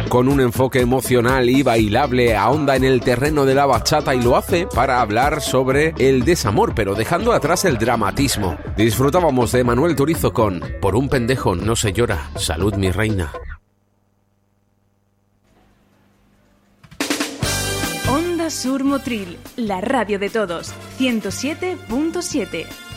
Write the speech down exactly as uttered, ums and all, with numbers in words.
con un enfoque emocional y bailable, ahonda en el terreno de la bachata y lo hace para hablar sobre el desamor, pero dejando atrás el dramatismo. Disfrutábamos de Manuel Turizo con Por un pendejo no se llora, salud mi reina. Onda Sur Motril, la radio de todos, ciento siete punto siete.